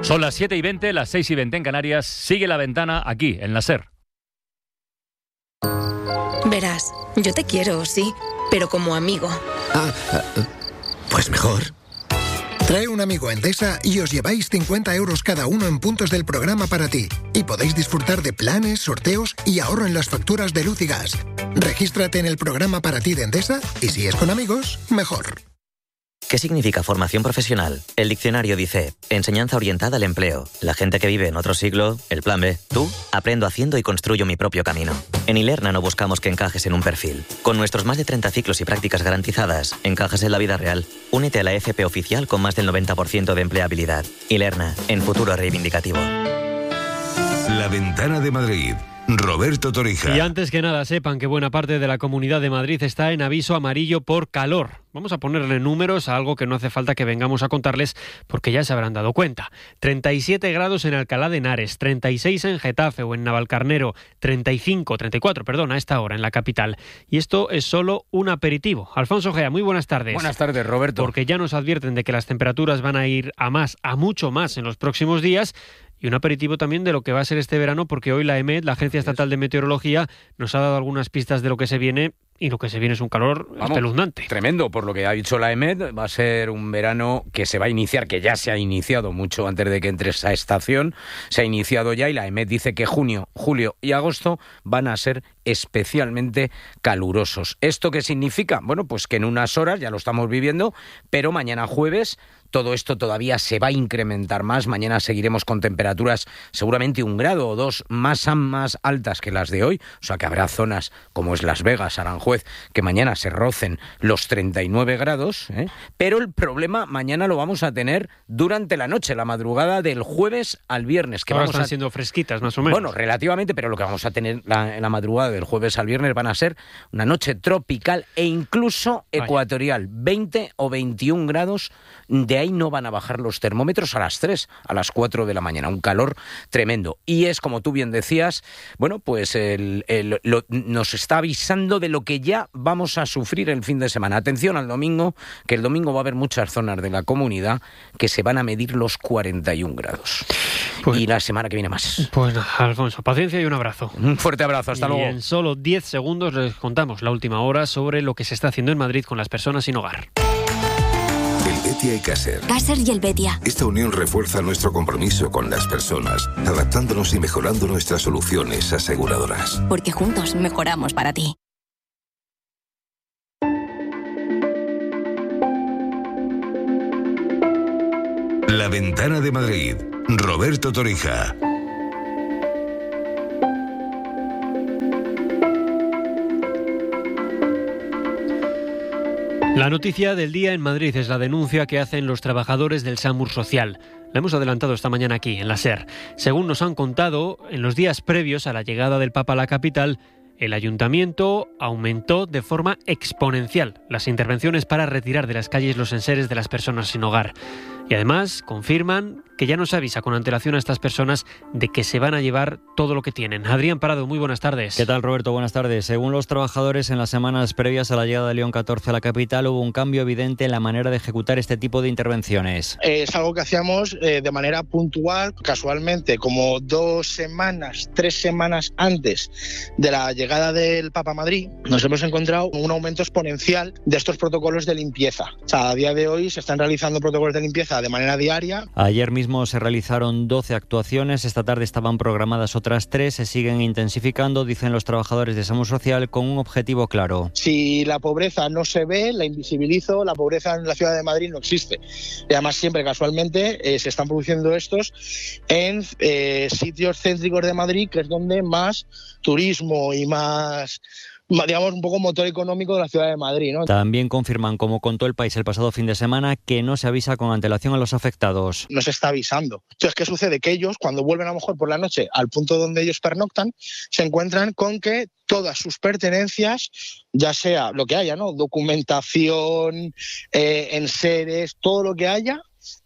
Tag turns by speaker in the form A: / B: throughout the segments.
A: Son las 7:20, las 6:20 en Canarias. Sigue La Ventana aquí, en la SER.
B: Verás, yo te quiero, sí, pero como amigo.
C: Pues mejor. Trae un amigo a Endesa y os lleváis 50 euros cada uno en puntos del programa para ti. Y podéis disfrutar de planes, sorteos y ahorro en las facturas de luz y gas. Regístrate en el programa para ti de Endesa y si es con amigos, mejor.
D: ¿Qué significa formación profesional? El diccionario dice, enseñanza orientada al empleo. La gente que vive en otro siglo, el plan B. Tú, aprendo haciendo y construyo mi propio camino. En Ilerna no buscamos que encajes en un perfil. Con nuestros más de 30 ciclos y prácticas garantizadas, encajas en la vida real. Únete a la FP oficial con más del 90% de empleabilidad. Ilerna, en futuro reivindicativo.
E: La Ventana de Madrid. Roberto Torija.
F: Y antes que nada, sepan que buena parte de la Comunidad de Madrid está en aviso amarillo por calor. Vamos a ponerle números a algo que no hace falta que vengamos a contarles porque ya se habrán dado cuenta. 37 grados en Alcalá de Henares, 36 en Getafe o en Navalcarnero, 34, a esta hora en la capital. Y esto es solo un aperitivo. Alfonso Gea, muy buenas tardes.
G: Buenas tardes, Roberto.
F: Porque ya nos advierten de que las temperaturas van a ir a mucho más en los próximos días. Y un aperitivo también de lo que va a ser este verano, porque hoy la EMET, la Agencia Estatal de Meteorología, nos ha dado algunas pistas de lo que se viene, y lo que se viene es un calor espeluznante.
G: Tremendo, por lo que ha dicho la EMET, va a ser un verano que se va a iniciar, que ya se ha iniciado mucho antes de que entre esa estación, se ha iniciado ya, y la EMET dice que junio, julio y agosto van a ser especialmente calurosos. ¿Esto qué significa? Bueno, pues que en unas horas, ya lo estamos viviendo, pero mañana jueves todo esto todavía se va a incrementar más. Mañana seguiremos con temperaturas seguramente 1 grado o 2 más altas que las de hoy. O sea que habrá zonas como es Las Vegas, Aranjuez, que mañana se rocen los 39 grados. Pero el problema mañana lo vamos a tener durante la noche, la madrugada del jueves al viernes. Que
F: ahora están siendo fresquitas más o menos.
G: Bueno, relativamente, pero lo que vamos a tener en la madrugada del jueves al viernes van a ser una noche tropical e incluso ecuatorial. 20 o 21 grados. De ahí no van a bajar los termómetros a las 3, a las 4 de la mañana. Un calor tremendo. Y es, como tú bien decías, bueno, pues nos está avisando de lo que ya vamos a sufrir el fin de semana. Atención al domingo, que el domingo va a haber muchas zonas de la comunidad que se van a medir los 41 grados. Y la semana que viene más.
F: Pues nada, Alfonso, paciencia y un abrazo.
G: Un fuerte abrazo, hasta luego.
F: Y en solo 10 segundos les contamos la última hora sobre lo que se está haciendo en Madrid con las personas sin hogar.
E: Helvetia y Caser.
H: Caser y Helvetia.
E: Esta unión refuerza nuestro compromiso con las personas, adaptándonos y mejorando nuestras soluciones aseguradoras.
H: Porque juntos mejoramos para ti.
E: La Ventana de Madrid. Roberto Torija.
F: La noticia del día en Madrid es la denuncia que hacen los trabajadores del SAMUR Social. La hemos adelantado esta mañana aquí, en la SER. Según nos han contado, en los días previos a la llegada del Papa a la capital, el ayuntamiento aumentó de forma exponencial las intervenciones para retirar de las calles los enseres de las personas sin hogar. Y además confirman que ya nos avisa con antelación a estas personas de que se van a llevar todo lo que tienen. Adrián Parado, muy buenas tardes.
I: ¿Qué tal, Roberto? Buenas tardes. Según los trabajadores, en las semanas previas a la llegada de León XIV a la capital hubo un cambio evidente en la manera de ejecutar este tipo de intervenciones.
J: Es algo que hacíamos de manera puntual, casualmente, como 2 semanas, 3 semanas antes de la llegada del Papa a Madrid, nos hemos encontrado un aumento exponencial de estos protocolos de limpieza. O sea, a día de hoy se están realizando protocolos de limpieza de manera diaria.
I: Ayer mismo se realizaron 12 actuaciones, esta tarde estaban programadas otras 3, se siguen intensificando, dicen los trabajadores de SAMUR Social, con un objetivo claro.
J: Si la pobreza no se ve, la invisibilizo, la pobreza en la ciudad de Madrid no existe. Y además siempre casualmente se están produciendo estos en sitios céntricos de Madrid, que es donde más turismo y más, digamos, un poco motor económico de la ciudad de Madrid, ¿no?
I: También confirman, como contó El País el pasado fin de semana, que no se avisa con antelación a los afectados.
J: No se está avisando. Entonces, ¿qué sucede? Que ellos, cuando vuelven a lo mejor por la noche al punto donde ellos pernoctan, se encuentran con que todas sus pertenencias, ya sea lo que haya, ¿no? Documentación, enseres, todo lo que haya,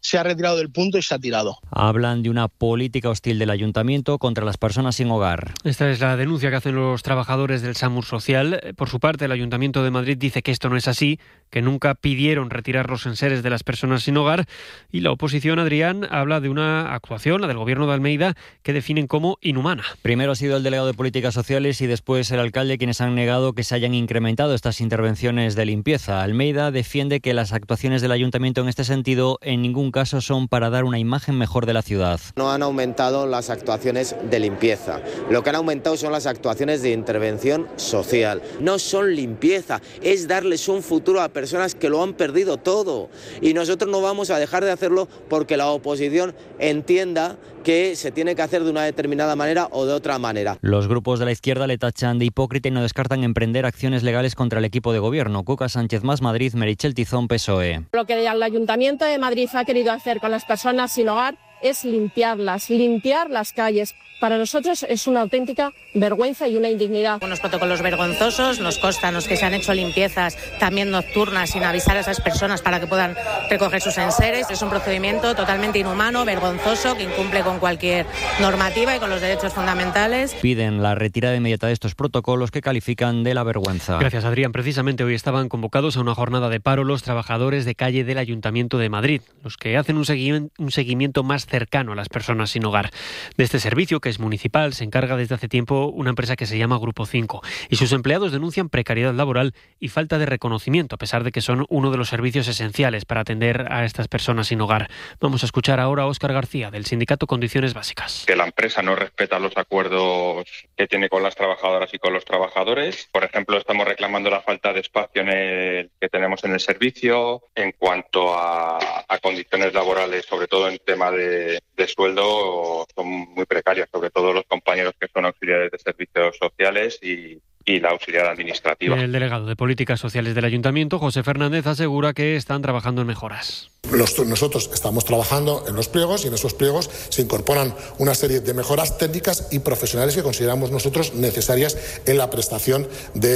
J: se ha retirado del punto y se ha tirado.
I: Hablan de una política hostil del ayuntamiento contra las personas sin hogar.
F: Esta es la denuncia que hacen los trabajadores del SAMUR Social. Por su parte, el Ayuntamiento de Madrid dice que esto no es así, que nunca pidieron retirar los enseres de las personas sin hogar. Y la oposición, Adrián, habla de una actuación, la del Gobierno de Almeida, que definen como inhumana.
I: Primero ha sido el delegado de Políticas Sociales y después el alcalde quienes han negado que se hayan incrementado estas intervenciones de limpieza. Almeida defiende que las actuaciones del ayuntamiento en este sentido en ningún caso son para dar una imagen mejor de la ciudad.
K: No han aumentado las actuaciones de limpieza. Lo que han aumentado son las actuaciones de intervención social. No son limpieza, es darles un futuro a personas que lo han perdido todo. Y nosotros no vamos a dejar de hacerlo porque la oposición entienda que se tiene que hacer de una determinada manera o de otra manera.
I: Los grupos de la izquierda le tachan de hipócrita y no descartan emprender acciones legales contra el equipo de gobierno. Cuca Sánchez, Más Madrid, Meritxell Tizón, PSOE.
L: Lo que el Ayuntamiento de Madrid ha querido hacer con las personas sin hogar es limpiarlas, limpiar las calles. Para nosotros es una auténtica vergüenza y una indignidad.
M: Unos protocolos vergonzosos, nos constan los que se han hecho limpiezas también nocturnas sin avisar a esas personas para que puedan recoger sus enseres. Es un procedimiento totalmente inhumano, vergonzoso, que incumple con cualquier normativa y con los derechos fundamentales.
I: Piden la retirada inmediata de estos protocolos que califican de la vergüenza.
F: Gracias, Adrián. Precisamente hoy estaban convocados a una jornada de paro los trabajadores de calle del Ayuntamiento de Madrid, los que hacen un seguimiento más cercano a las personas sin hogar. De este servicio, que es municipal, se encarga desde hace tiempo una empresa que se llama Grupo 5 y sus empleados denuncian precariedad laboral y falta de reconocimiento, a pesar de que son uno de los servicios esenciales para atender a estas personas sin hogar. Vamos a escuchar ahora a Óscar García, del sindicato Condiciones Básicas.
N: Que la empresa no respeta los acuerdos que tiene con las trabajadoras y con los trabajadores. Por ejemplo, estamos reclamando la falta de espacio que tenemos en el servicio. En cuanto a condiciones laborales, sobre todo en tema de sueldo, son muy precarias, sobre todo los compañeros que son auxiliares de servicios sociales y la auxiliar administrativa.
F: El delegado de Políticas Sociales del Ayuntamiento, José Fernández, asegura que están trabajando en mejoras.
O: Nosotros estamos trabajando en los pliegos y en esos pliegos se incorporan una serie de mejoras técnicas y profesionales que consideramos nosotros necesarias en la prestación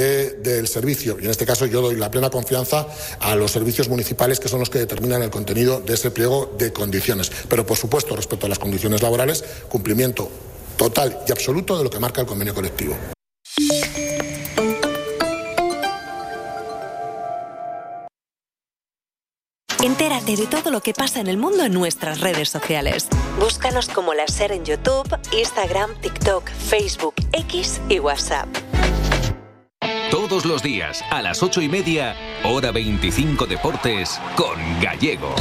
O: del servicio. Y en este caso yo doy la plena confianza a los servicios municipales, que son los que determinan el contenido de ese pliego de condiciones. Pero, por supuesto, respecto a las condiciones laborales, cumplimiento total y absoluto de lo que marca el convenio colectivo.
P: Entérate de todo lo que pasa en el mundo en nuestras redes sociales. Búscanos como La SER en YouTube, Instagram, TikTok, Facebook, X y WhatsApp.
Q: Todos los días, a las 8:30, Hora 25 Deportes, con Gallego.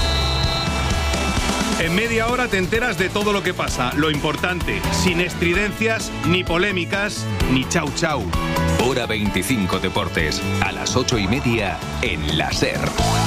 R: En media hora te enteras de todo lo que pasa, lo importante, sin estridencias, ni polémicas, ni chau chau.
Q: Hora 25 Deportes, a las 8:30, en La SER.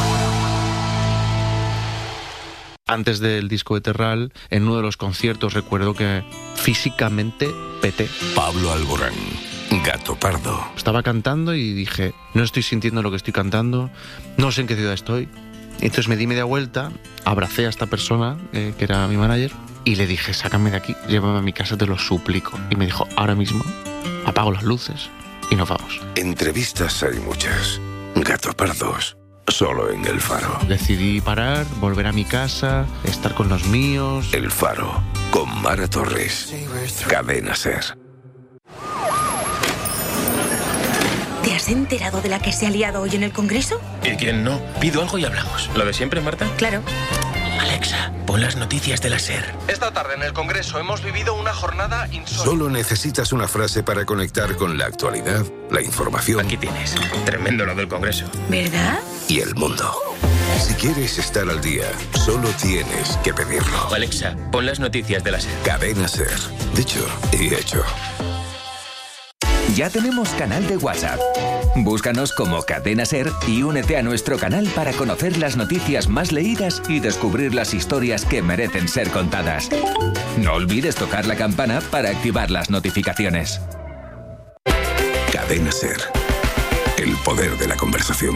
S: Antes del disco de Terral, en uno de los conciertos recuerdo que físicamente peté.
E: Pablo Alborán, Gato Pardo.
S: Estaba cantando y dije, no estoy sintiendo lo que estoy cantando, no sé en qué ciudad estoy. Entonces me di media vuelta, abracé a esta persona, que era mi manager, y le dije, sácame de aquí, llévame a mi casa, te lo suplico. Y me dijo, ahora mismo, apago las luces y nos vamos.
E: Entrevistas hay muchas. Gato Pardos. Solo en El Faro.
S: Decidí parar, volver a mi casa, estar con los míos.
E: El Faro, con Mara Torres. Cadena SER.
T: ¿Te has enterado de la que se ha liado hoy en el Congreso?
U: ¿Y quién no? Pido algo y hablamos. ¿Lo de siempre, Marta?
T: Claro.
U: Alexa, pon las noticias de la SER.
V: Esta tarde en el Congreso hemos vivido una jornada insólita.
E: Solo necesitas una frase para conectar con la actualidad, la información.
U: Aquí tienes. Tremendo lo del Congreso.
T: ¿Verdad?
E: Y el mundo. Si quieres estar al día, solo tienes que pedirlo.
U: Alexa, pon las noticias de la SER.
E: Cadena SER. Dicho y hecho.
Q: Ya tenemos canal de WhatsApp. Búscanos como Cadena SER y únete a nuestro canal para conocer las noticias más leídas y descubrir las historias que merecen ser contadas. No olvides tocar la campana para activar las notificaciones.
E: Cadena SER. El poder de la conversación.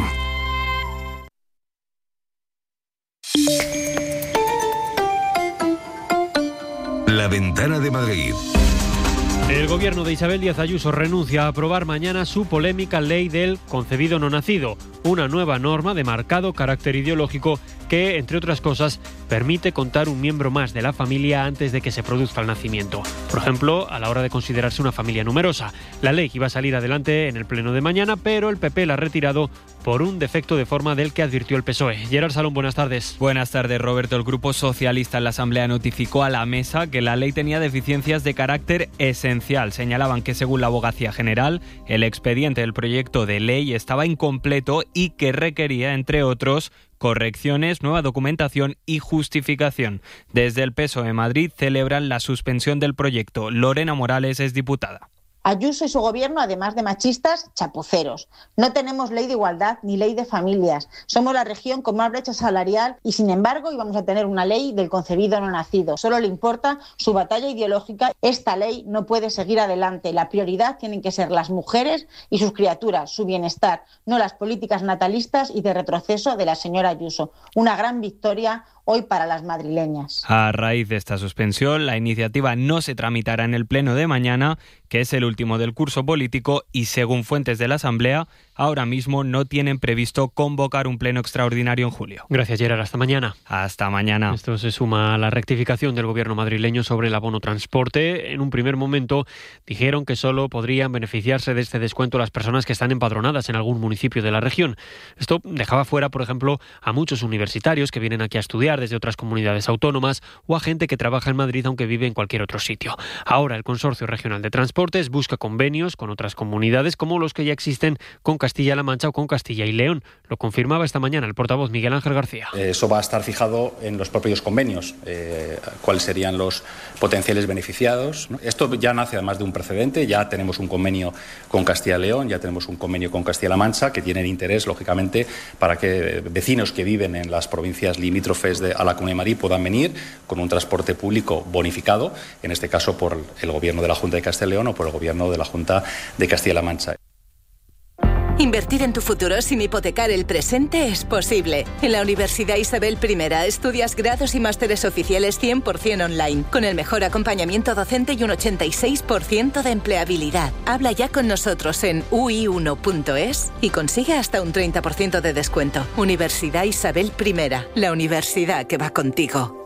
E: La Ventana de Madrid.
F: El gobierno de Isabel Díaz Ayuso renuncia a aprobar mañana su polémica ley del concebido no nacido, una nueva norma de marcado carácter ideológico que, entre otras cosas, permite contar un miembro más de la familia antes de que se produzca el nacimiento. Por ejemplo, a la hora de considerarse una familia numerosa. La ley iba a salir adelante en el pleno de mañana, pero el PP la ha retirado por un defecto de forma del que advirtió el PSOE. Gerard Salón, buenas tardes.
A: Buenas tardes, Roberto. El Grupo Socialista en la Asamblea notificó a la mesa que la ley tenía deficiencias de carácter esencial. Señalaban que, según la Abogacía General, el expediente del proyecto de ley estaba incompleto y que requería, entre otros, correcciones, nueva documentación y justificación. Desde el PSOE en Madrid celebran la suspensión del proyecto. Lorena Morales es diputada.
B: Ayuso y su gobierno, además de machistas, chapuceros. No tenemos ley de igualdad ni ley de familias. Somos la región con más brecha salarial y, sin embargo, íbamos a tener una ley del concebido no nacido. Solo le importa su batalla ideológica. Esta ley no puede seguir adelante. La prioridad tienen que ser las mujeres y sus criaturas, su bienestar, no las políticas natalistas y de retroceso de la señora Ayuso. Una gran victoria hoy para las madrileñas.
A: A raíz de esta suspensión, la iniciativa no se tramitará en el pleno de mañana, que es el último del curso político, y según fuentes de la Asamblea, ahora mismo no tienen previsto convocar un pleno extraordinario en julio.
F: Gracias, Gerard. Hasta mañana.
A: Hasta mañana.
F: Esto se suma a la rectificación del gobierno madrileño sobre el abono transporte. En un primer momento dijeron que solo podrían beneficiarse de este descuento las personas que están empadronadas en algún municipio de la región. Esto dejaba fuera, por ejemplo, a muchos universitarios que vienen aquí a estudiar desde otras comunidades autónomas o a gente que trabaja en Madrid aunque vive en cualquier otro sitio. Ahora el Consorcio Regional de Transportes busca convenios con otras comunidades como los que ya existen con Castilla-La Mancha o con Castilla y León. Lo confirmaba esta mañana el portavoz Miguel Ángel García.
W: Eso va a estar fijado en los propios convenios, cuáles serían los potenciales beneficiados. Esto ya nace además de un precedente, ya tenemos un convenio con Castilla y León, ya tenemos un convenio con Castilla-La Mancha que tienen interés, lógicamente, para que vecinos que viven en las provincias limítrofes a la Comunidad de Madrid puedan venir con un transporte público bonificado, en este caso por el Gobierno de la Junta de Castilla y León o por el Gobierno de la Junta de Castilla-La Mancha.
P: Invertir en tu futuro sin hipotecar el presente es posible. En la Universidad Isabel I estudias grados y másteres oficiales 100% online, con el mejor acompañamiento docente y un 86% de empleabilidad. Habla ya con nosotros en ui1.es y consigue hasta un 30% de descuento. Universidad Isabel I, la universidad que va contigo.